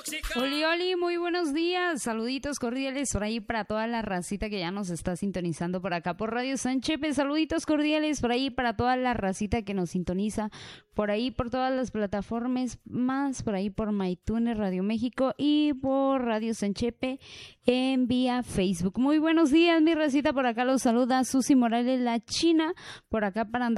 Oli, oli, muy buenos días. Saluditos cordiales por ahí para toda la racita que ya nos está sintonizando por acá por Radio San Chepe. Saluditos cordiales por ahí para toda la racita que nos sintoniza por ahí por todas las plataformas, más por ahí por MyTuner, Radio México y por Radio San Chepe en vía Facebook. Muy buenos días, mi racita. Por acá los saluda Susi Morales, la China, por acá para andar